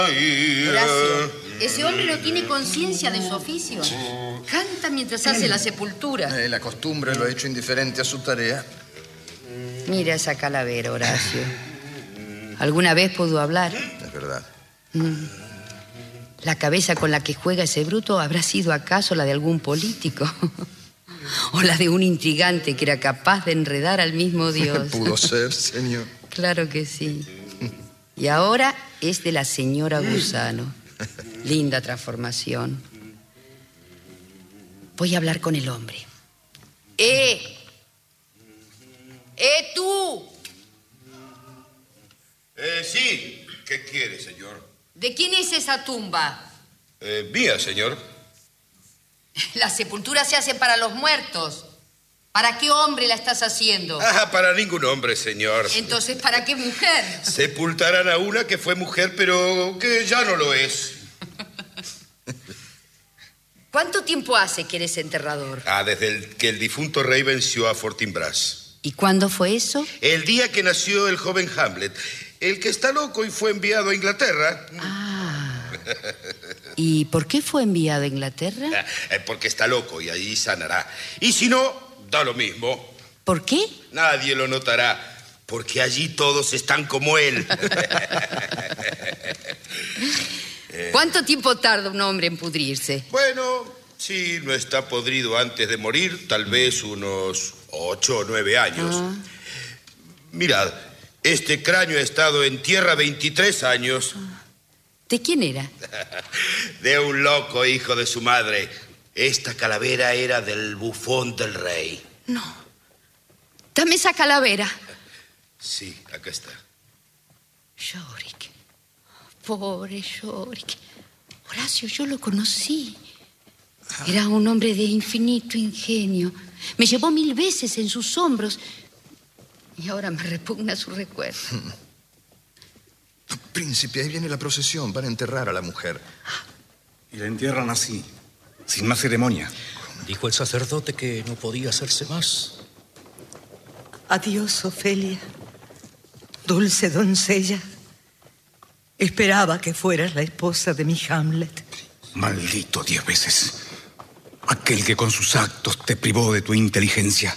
Horacio, ese hombre no tiene conciencia de su oficio. Canta mientras hace la sepultura. La costumbre lo ha hecho indiferente a su tarea. Mira esa calavera, Horacio. ¿Alguna vez pudo hablar? Es verdad. La cabeza con la que juega ese bruto habrá sido acaso la de algún político. O la de un intrigante que era capaz de enredar al mismo Dios. Pudo ser, señor. Claro que sí. Y ahora es de la señora Gusano. Linda transformación. Voy a hablar con el hombre. Tú! Sí. ¿Qué quiere, señor? ¿De quién es esa tumba? Mía, señor. La sepultura se hace para los muertos. ¿Para qué hombre la estás haciendo? Para ningún hombre, señor. Entonces, ¿para qué mujer? Sepultarán a una que fue mujer, pero que ya no lo es. ¿Cuánto tiempo hace que eres enterrador? Desde que el difunto rey venció a Fortinbras. ¿Y cuándo fue eso? El día que nació el joven Hamlet, el que está loco y fue enviado a Inglaterra. ¿Y por qué fue enviado a Inglaterra? Porque está loco y allí sanará. Y si no, da lo mismo. ¿Por qué? Nadie lo notará, porque allí todos están como él. ¿Cuánto tiempo tarda un hombre en pudrirse? Bueno, si no está podrido antes de morir, tal vez unos 8 o 9 años. Mirad, este cráneo ha estado en tierra 23 años. ¿De quién era? De un loco hijo de su madre. Esta calavera era del bufón del rey. No. Dame esa calavera. Sí, acá está. Yorick. Pobre Yorick. Horacio, yo lo conocí. Era un hombre de infinito ingenio. Me llevó 1000 veces en sus hombros. Y ahora me repugna su recuerdo. Príncipe, ahí viene la procesión para enterrar a la mujer. Y la entierran así, sin más ceremonia. Dijo el sacerdote que no podía hacerse más. Adiós, Ofelia. Dulce doncella. Esperaba que fueras la esposa de mi Hamlet. Maldito 10 veces. Aquel que con sus actos te privó de tu inteligencia.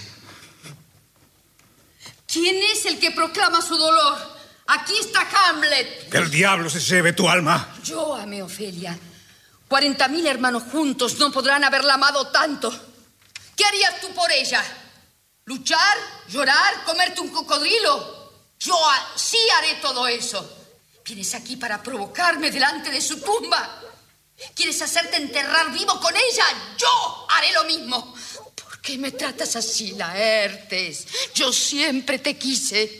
¿Quién es el que proclama su dolor? Aquí está Hamlet. Que el diablo se lleve tu alma. Yo amé a Ofelia. 40.000 hermanos juntos no podrán haberla amado tanto. ¿Qué harías tú por ella? ¿Luchar? ¿Llorar? ¿Comerte un cocodrilo? Yo sí haré todo eso. Vienes aquí para provocarme delante de su tumba. ¿Quieres hacerte enterrar vivo con ella? Yo haré lo mismo. ¿Por qué me tratas así, Laertes? Yo siempre te quise.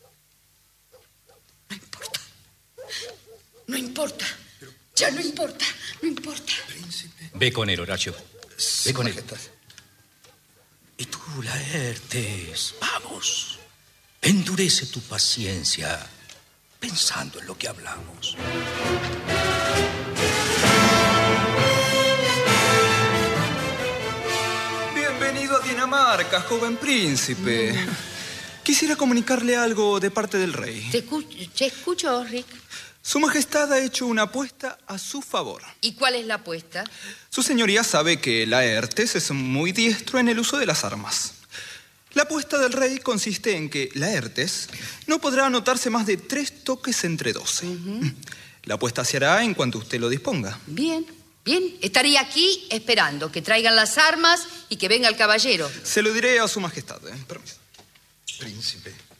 No importa. Ya no importa. No importa. Príncipe. Ve con él, Horacio. Ve con él. Majestad. Y tú, Laertes, vamos. Endurece tu paciencia pensando en lo que hablamos. Bienvenido a Dinamarca, joven príncipe. Quisiera comunicarle algo de parte del rey. Te escucho, Rick. Su majestad ha hecho una apuesta a su favor. ¿Y cuál es la apuesta? Su señoría sabe que Laertes es muy diestro en el uso de las armas. La apuesta del rey consiste en que Laertes no podrá anotarse más de 3 toques entre 12. La apuesta se hará en cuanto usted lo disponga. Bien. Estaré aquí esperando que traigan las armas y que venga el caballero. Se lo diré a su majestad. Permiso. Príncipe.